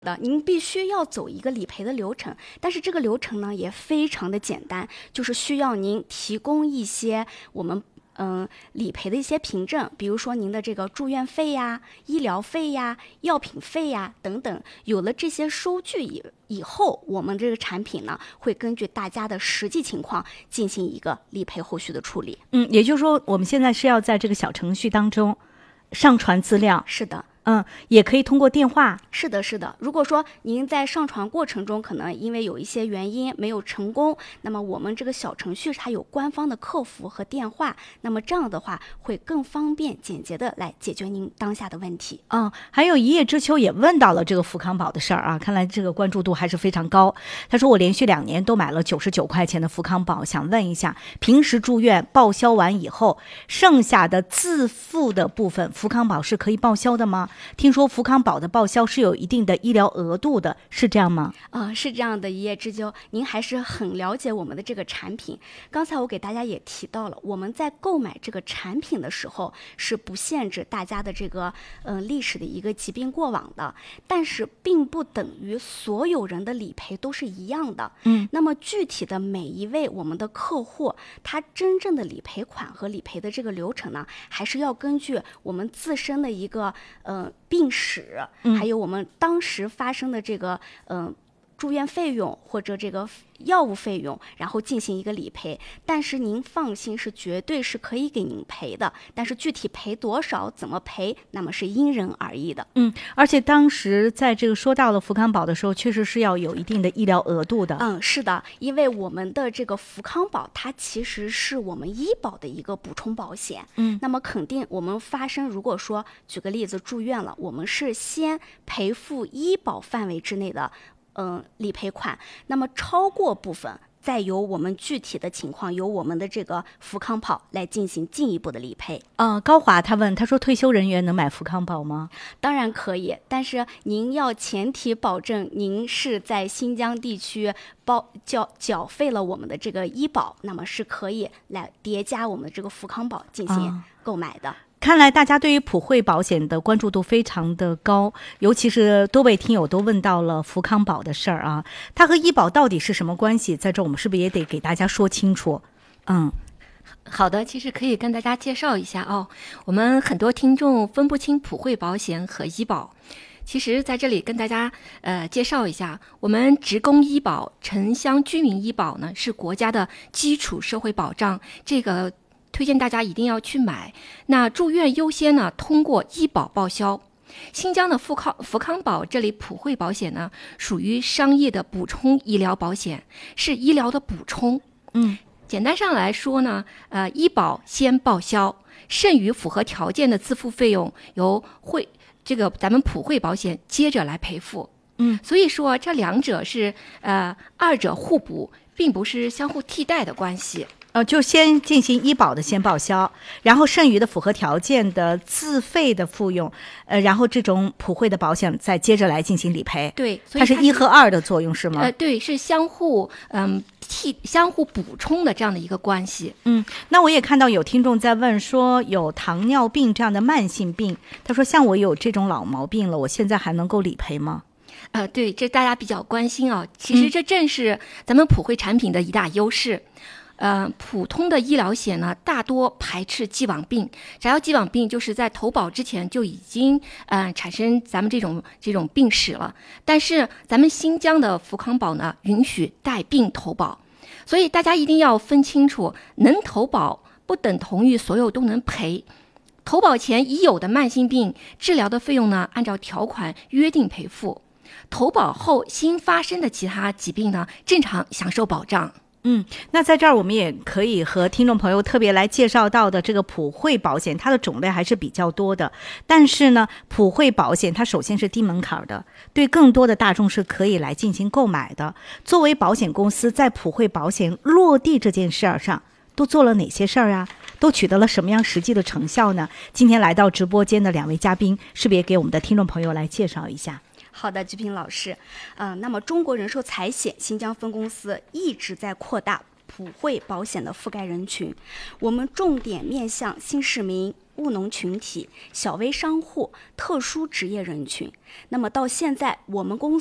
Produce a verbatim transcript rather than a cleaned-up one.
的，您必须要走一个理赔的流程，但是这个流程呢也非常的简单，就是需要您提供一些我们嗯理赔的一些凭证，比如说您的这个住院费呀、医疗费呀、药品费呀等等。有了这些收据以以后，我们这个产品呢会根据大家的实际情况进行一个理赔后续的处理。 嗯，也就是说，我们现在是要在这个小程序当中上传资料。 是的。 嗯，也可以通过电话。 是的，是的。如果说您在上传过程中可能因为有一些原因没有成功，那么我们这个小程序它有官方的客服和电话，那么这样的话会更方便简洁的来解决您当下的问题。 嗯，还有一叶知秋也问到了这个福康宝的事儿啊，看来这个关注度还是非常高。他说我连续两年都买了九十九块钱的福康宝，想问一下，平时住院报销完以后，剩下的自付的部分，福康宝是可以报销的吗？听说福康宝的报销是有一定的医疗额度的，是这样吗？ 啊、呃，是这样的，一叶知秋，您还是很了解我们的这个产品。刚才我给大家也提到了，我们在购买这个产品的时候是不限制大家的这个嗯、呃、历史的一个疾病过往的，但是并不等于所有人的理赔都是一样的。 嗯， 那么具体的每一位我们的客户，他真正的理赔款和理赔的这个流程呢，还是要根据我们自身的一个呃病史，还有我们当时发生的这个嗯、呃、住院费用或者这个药物费用，然后进行一个理赔。但是您放心，是绝对是可以给您赔的，但是具体赔多少怎么赔，那么是因人而异的。 嗯，而且当时在这个说到了福康宝的时候，确实是要有一定的医疗额度的。 嗯，是的，因为我们的这个福康宝它其实是我们医保的一个补充保险。 嗯， 那么肯定我们发生，如果说举个例子住院了，我们是先赔付医保范围之内的嗯，理赔款，那么超过部分再由我们具体的情况，由我们的这个福康宝来进行进一步的理赔。 呃，高华他问，他说退休人员能买福康宝吗？ 当然可以，但是您要前提保证您是在新疆地区包缴缴费了我们的这个医保，那么是可以来叠加我们的这个福康宝进行购买的。啊， 看来大家对于普惠保险的关注度非常的高，尤其是多位听友都问到了福康宝的事儿啊，它和医保到底是什么关系？在这我们是不是也得给大家说清楚？嗯， 好的，其实可以跟大家介绍一下哦。我们很多听众分不清普惠保险和医保，其实在这里跟大家呃介绍一下，我们职工医保、城乡居民医保呢是国家的基础社会保障，这个推荐大家一定要去买。那住院优先呢，通过医保报销。新疆的福康福康宝这里普惠保险呢，属于商业的补充医疗保险，是医疗的补充。 嗯， 简单上来说呢，呃，医保先报销，剩余符合条件的自付费用由会这个咱们普惠保险接着来赔付。 嗯， 所以说这两者是呃二者互补，并不是相互替代的关系。 呃，就先进行医保的先报销，然后剩余的符合条件的自费的费用，呃，然后这种普惠的保险再接着来进行理赔。 对，所以它是一和二的作用是吗？ 呃，对，是相互嗯替相互补充的这样的一个关系。 嗯，那我也看到有听众在问说，有糖尿病这样的慢性病，他说像我有这种老毛病了，我现在还能够理赔吗？ 呃，对，这大家比较关心啊。其实这正是咱们普惠产品的一大优势。嗯呃，普通的医疗险呢，大多排斥既往病。啥叫既往病？就是在投保之前就已经呃产生咱们这种这种病史了。但是咱们新疆的福康宝呢，允许带病投保，所以大家一定要分清楚，能投保不等同于所有都能赔。投保前已有的慢性病治疗的费用呢，按照条款约定赔付；投保后新发生的其他疾病呢，正常享受保障。 嗯，那在这儿我们也可以和听众朋友特别来介绍到的这个普惠保险，它的种类还是比较多的。但是呢，普惠保险它首先是低门槛的，对更多的大众是可以来进行购买的。作为保险公司，在普惠保险落地这件事儿上，都做了哪些事儿啊？都取得了什么样实际的成效呢？今天来到直播间的两位嘉宾，是不是也给我们的听众朋友来介绍一下？ 好的，鞠萍老师，呃，那么中国人寿财险新疆分公司一直在扩大普惠保险的覆盖人群，我们重点面向新市民、 务农群体、小微商户、特殊职业人群。那么到现在，我们公